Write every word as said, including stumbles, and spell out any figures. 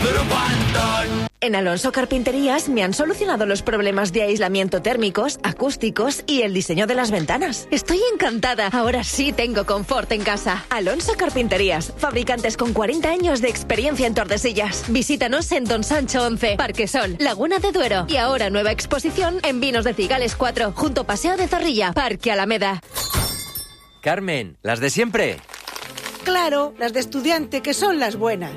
Grupo Antón. En Alonso Carpinterías me han solucionado los problemas de aislamiento térmicos, acústicos y el diseño de las ventanas. Estoy encantada. Ahora sí tengo confort en casa. Alonso Carpinterías, fabricantes con cuarenta años de experiencia en Tordesillas. Visítanos en Don Sancho once, Parque Sol, Laguna de Duero. Y ahora nueva exposición en Vinos de Cigales cuatro, junto a Paseo de Zorrilla, Parque Alameda. Carmen, ¿las de siempre? Claro, las de estudiante, que son las buenas.